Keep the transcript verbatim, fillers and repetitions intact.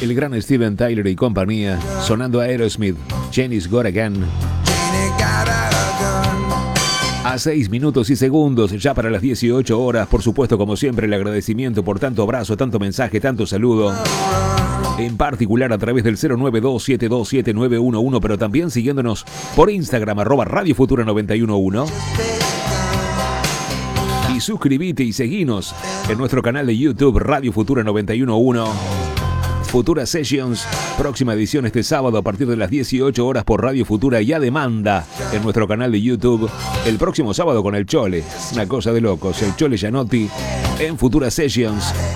el gran Steven Tyler y compañía, sonando a Aerosmith, Jenny's Got a Gun. A seis minutos y segundos, ya para las dieciocho horas, por supuesto, como siempre, el agradecimiento por tanto abrazo, tanto mensaje, tanto saludo. En particular a través del cero nueve dos siete dos siete nueve uno uno, pero también siguiéndonos por Instagram, arroba Radio Futura noventa y uno uno. Y suscribite y seguinos en nuestro canal de YouTube, Radio Futura noventa y uno uno. Futura Sessions, próxima edición este sábado a partir de las dieciocho horas por Radio Futura y a demanda en nuestro canal de YouTube. El próximo sábado con el Chole, una cosa de locos, el Chole Gianotti en Futura Sessions.